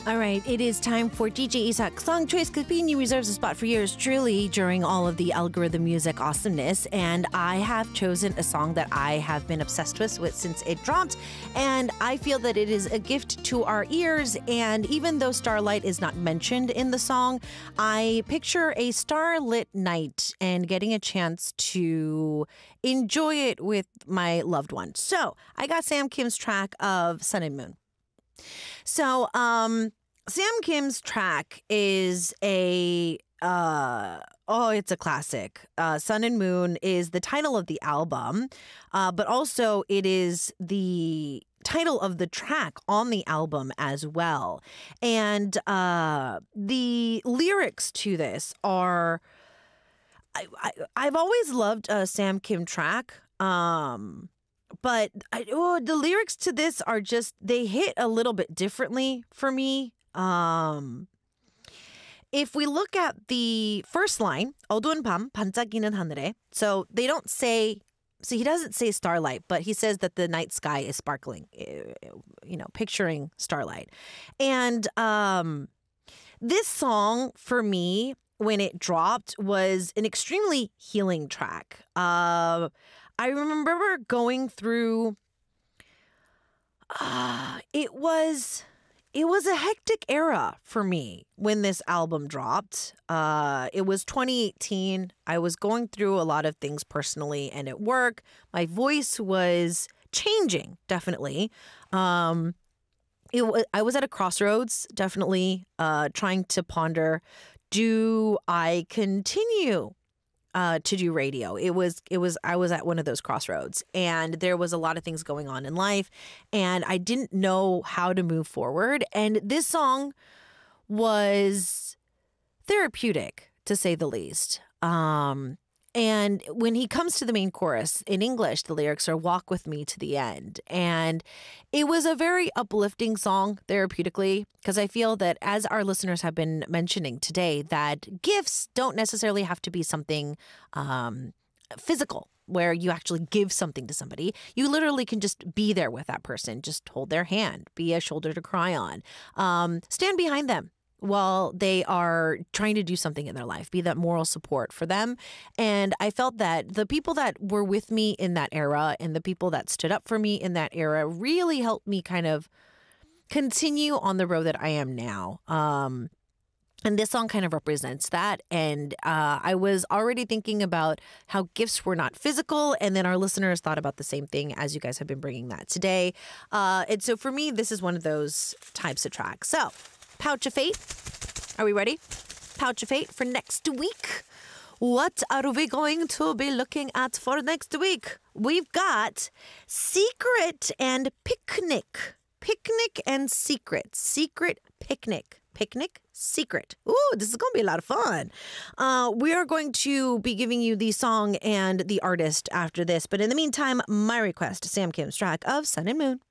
All right, it is time for DJ Isak's Song Choice because P&U reserves a spot for yours truly during all of the algorithm music awesomeness. And I have chosen a song that I have been obsessed with since it dropped. And I feel that it is a gift to our ears. And even though Starlight is not mentioned in the song, I picture a starlit night and getting a chance to enjoy it with my loved one. So I got Sam Kim's track of Sun and Moon. So, Sam Kim's track is it's a classic. Sun and Moon is the title of the album, but also it is the title of the track on the album as well. And the lyrics to this are, I've always loved a Sam Kim track. But the lyrics to this are just, they hit a little bit differently for me. If we look at the first line, 어두운 밤 반짝이는 하늘에, so they don't say, so he doesn't say starlight, but he says that the night sky is sparkling, picturing starlight. And this song for me, when it dropped, was an extremely healing track. I remember going through, it was a hectic era for me when this album dropped. It was 2018. I was going through a lot of things personally and at work. My voice was changing, definitely. I was at a crossroads, definitely, trying to ponder, do I continue to do radio? I was at one of those crossroads, and there was a lot of things going on in life, and I didn't know how to move forward. And this song was therapeutic, to say the least. And when he comes to the main chorus in English, the lyrics are "Walk with me to the end." And it was a very uplifting song therapeutically, because I feel that, as our listeners have been mentioning today, that gifts don't necessarily have to be something physical, where you actually give something to somebody. You literally can just be there with that person, just hold their hand, be a shoulder to cry on, stand behind them while they are trying to do something in their life, be that moral support for them. And I felt that the people that were with me in that era and the people that stood up for me in that era really helped me kind of continue on the road that I am now. And this song kind of represents that. And I was already thinking about how gifts were not physical. And then our listeners thought about the same thing, as you guys have been bringing that today. And so for me, this is one of those types of tracks. So, Pouch of Fate. Are we ready? Pouch of Fate for next week. What are we going to be looking at for next week? We've got Secret and Picnic. Picnic and Secret. Secret, Picnic. Picnic, Secret. Ooh, this is going to be a lot of fun. We are going to be giving you the song and the artist after this. But in the meantime, my request, Sam Kim's track of Sun and Moon.